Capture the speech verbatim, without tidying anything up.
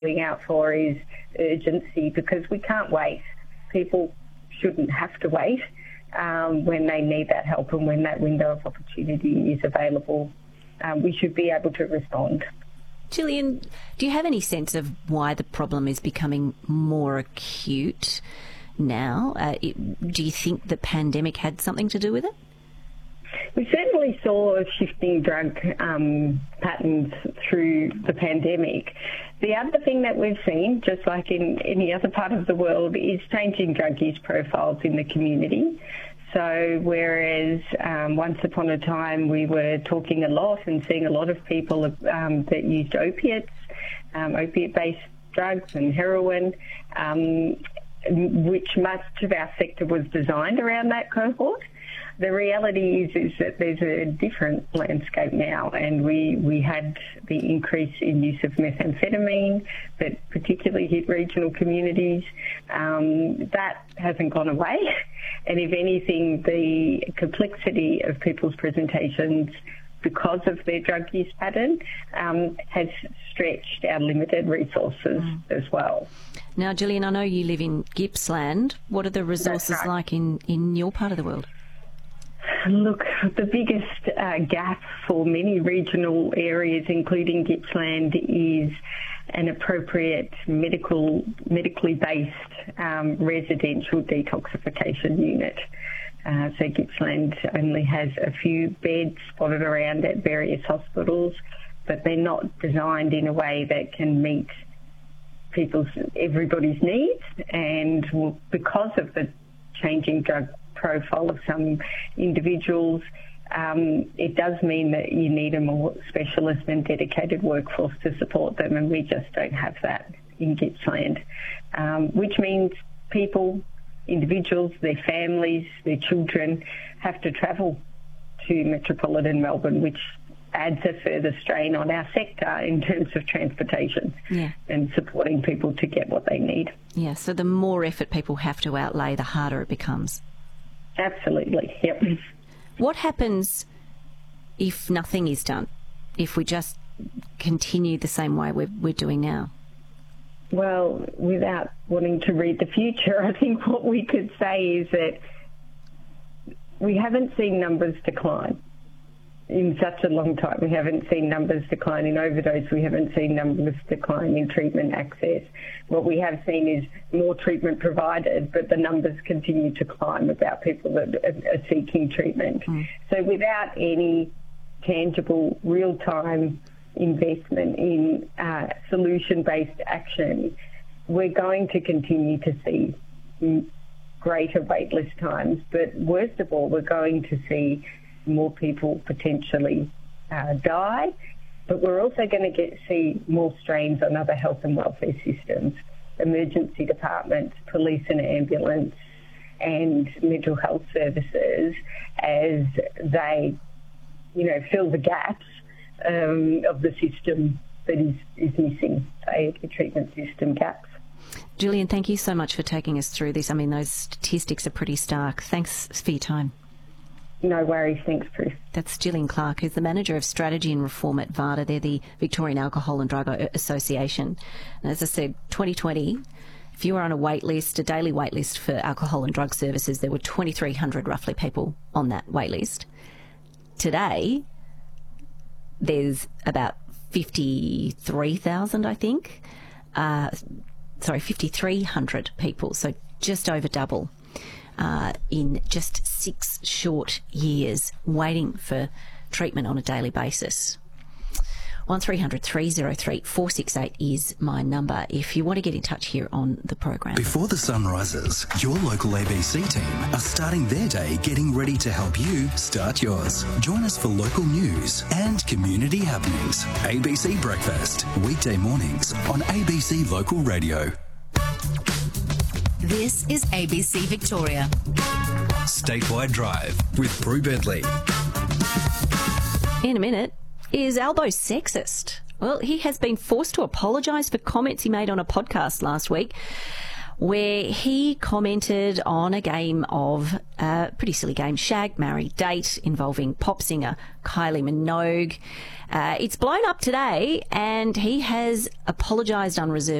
calling out for is urgency, because we can't wait. People shouldn't have to wait um, when they need that help and when that window of opportunity is available. Um, we should be able to respond. Gillian, do you have any sense of why the problem is becoming more acute now? Uh, it, do you think the pandemic had something to do with it? We certainly saw shifting drug um, patterns through the pandemic. The other thing that we've seen, just like in any other part of the world, is changing drug use profiles in the community. So whereas um, once upon a time we were talking a lot and seeing a lot of people um, that used opiates, um, opiate-based drugs and heroin, um, which much of our sector was designed around that cohort, the reality is, is that there's a different landscape now, and we, we had the increase in use of methamphetamine that particularly hit regional communities. Um, that hasn't gone away, and if anything, the complexity of people's presentations because of their drug use pattern um, has stretched our limited resources mm. as well. Now, Gillian, I know you live in Gippsland. What are the resources right. like in, in your part of the world? Look, the biggest uh, gap for many regional areas, including Gippsland, is an appropriate medical, medically based um, residential detoxification unit. Uh, so Gippsland only has a few beds spotted around at various hospitals, but they're not designed in a way that can meet people's everybody's needs. And well, because of the changing drug profile of some individuals, um, it does mean that you need a more specialist and dedicated workforce to support them, and we just don't have that in Gippsland, um, which means people, individuals, their families, their children have to travel to metropolitan Melbourne, which adds a further strain on our sector in terms of transportation yeah. and supporting people to get what they need. Yeah, so the more effort people have to outlay, the harder it becomes. Absolutely, yep. What happens if nothing is done, if we just continue the same way we're, we're doing now? Well, without wanting to read the future, I think what we could say is that we haven't seen numbers decline in such a long time. We haven't seen numbers decline in overdose. We haven't seen numbers decline in treatment access. What we have seen is more treatment provided, but the numbers continue to climb about people that are seeking treatment. Mm. So without any tangible, real-time investment in uh, solution-based action, we're going to continue to see greater waitlist times. But worst of all, we're going to see more people potentially uh, die, but we're also going to get see more strains on other health and welfare systems, emergency departments, police and ambulance, and mental health services, as they, you know, fill the gaps um, of the system that is, is missing, say, the treatment system gaps. Gillian, thank you so much for taking us through this. I mean, those statistics are pretty stark. Thanks for your time. No worries. Thanks, Prue. That's Gillian Clark, who's the Manager of Strategy and Reform at VADA. They're the Victorian Alcohol and Drug Association. And as I said, twenty twenty, if you were on a wait list, a daily wait list for alcohol and drug services, there were twenty-three hundred roughly people on that wait list. Today, there's about fifty-three thousand, I think. Uh, sorry, fifty-three hundred people, so just over double. Uh, in just six short years, waiting for treatment on a daily basis. one three hundred three oh three four six eight is my number if you want to get in touch here on the program. Before the sun rises, your local A B C team are starting their day getting ready to help you start yours. Join us for local news and community happenings. A B C Breakfast, weekday mornings on A B C Local Radio. This is A B C Victoria. Statewide Drive with Prue Bentley. In a minute, is Albo sexist? Well, he has been forced to apologise for comments he made on a podcast last week where he commented on a game of, a uh, pretty silly game, Shag, Marry, Date, involving pop singer Kylie Minogue. Uh, it's blown up today and he has apologised unreservedly